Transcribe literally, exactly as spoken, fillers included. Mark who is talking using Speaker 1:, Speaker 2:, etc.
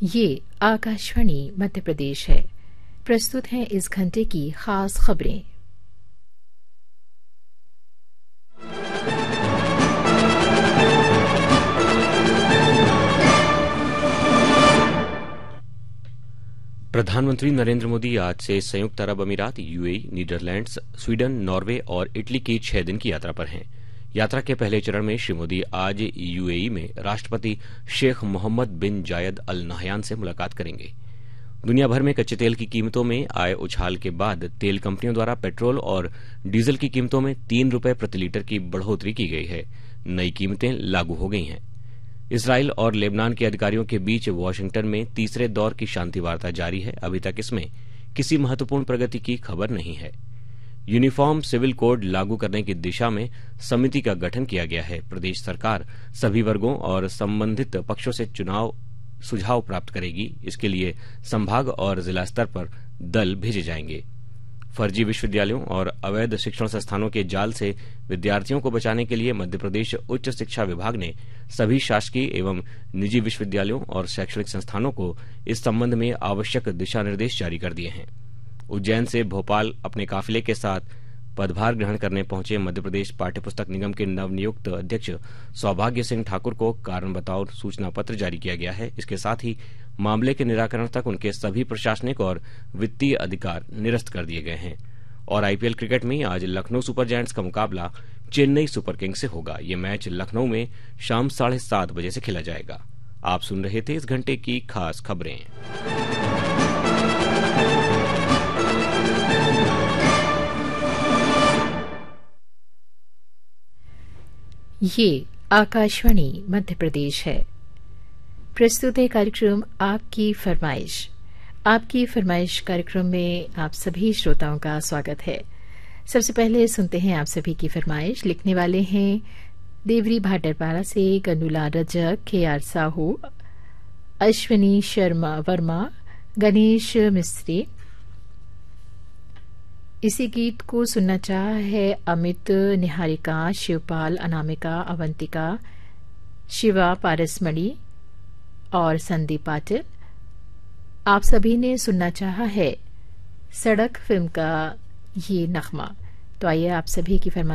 Speaker 1: ये आकाशवाणी मध्य प्रदेश है। प्रस्तुत हैं इस घंटे की खास खबरें।
Speaker 2: प्रधानमंत्री नरेंद्र मोदी आज से संयुक्त अरब अमीरात, यूएई, नीदरलैंड्स, स्वीडन, नॉर्वे और इटली की छह दिन की यात्रा पर हैं। यात्रा के पहले चरण में श्री मोदी आज यूएई में राष्ट्रपति शेख मोहम्मद बिन जायद अल नाहयान से मुलाकात करेंगे। दुनिया भर में कच्चे तेल की कीमतों में आए उछाल के बाद तेल कंपनियों द्वारा पेट्रोल और डीजल की कीमतों में तीन रुपए प्रति लीटर की बढ़ोतरी की गई है। नई कीमतें लागू हो गई हैं। इसराइल और लेबनान के अधिकारियों के बीच वाशिंगटन में तीसरे दौर की शांति वार्ता जारी है। अभी तक इसमें किसी महत्वपूर्ण प्रगति की खबर नहीं है। यूनिफॉर्म सिविल कोड लागू करने की दिशा में समिति का गठन किया गया है। प्रदेश सरकार सभी वर्गों और संबंधित पक्षों से चुनाव सुझाव प्राप्त करेगी। इसके लिए संभाग और जिला स्तर पर दल भेजे जाएंगे। फर्जी विश्वविद्यालयों और अवैध शिक्षण संस्थानों के जाल से विद्यार्थियों को बचाने के लिए मध्य प्रदेश उच्च शिक्षा विभाग ने सभी शासकीय एवं निजी विश्वविद्यालयों और शैक्षणिक संस्थानों को इस संबंध में आवश्यक दिशा निर्देश जारी कर दिए हैं। उज्जैन से भोपाल अपने काफिले के साथ पदभार ग्रहण करने पहुंचे मध्य प्रदेश पाठ्यपुस्तक निगम के नवनियुक्त अध्यक्ष सौभाग्य सिंह ठाकुर को कारण बताओ सूचना पत्र जारी किया गया है। इसके साथ ही मामले के निराकरण तक उनके सभी प्रशासनिक और वित्तीय अधिकार निरस्त कर दिए गए हैं। और आईपीएल क्रिकेट में आज लखनऊ सुपर जायंट्स का मुकाबला चेन्नई सुपर किंग्स से होगा। ये मैच लखनऊ में शाम साढ़े सात बजे से खेला जाएगा। आप सुन रहे थे इस घंटे की खास खबरें।
Speaker 1: ये आकाशवाणी मध्य प्रदेश है। प्रस्तुत है कार्यक्रम आपकी फरमाइश। आपकी फरमाइश कार्यक्रम में आप सभी श्रोताओं का स्वागत है। सबसे पहले सुनते हैं आप सभी की फरमाइश। लिखने वाले हैं देवरी भाटरपारा से गनुला रजक, के आर साहू, अश्विनी शर्मा वर्मा, गणेश मिस्त्री। इसी गीत को सुनना चाहा है अमित, निहारिका, शिवपाल, अनामिका, अवंतिका, शिवा, पारसमणि और संदीप पाटिल। आप सभी ने सुनना चाहा है सड़क फिल्म का ये नगमा। तो आइए आप सभी की फरमाइश